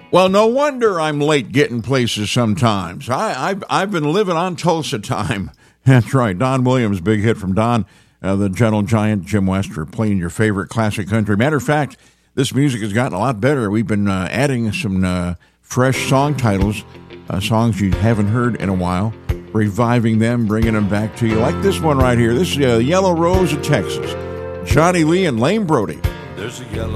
Well, no wonder I'm late getting places sometimes. I've been living on Tulsa time. That's right. Don Williams, big hit from Don, the Gentle Giant, Jim Wester, playing your favorite classic country. Matter of fact, this music has gotten a lot better. We've been adding some fresh song titles, songs you haven't heard in a while, reviving them, bringing them back to you. Like this one right here. This is Yellow Rose of Texas. Johnny Lee and Lane Brody. There's a yellow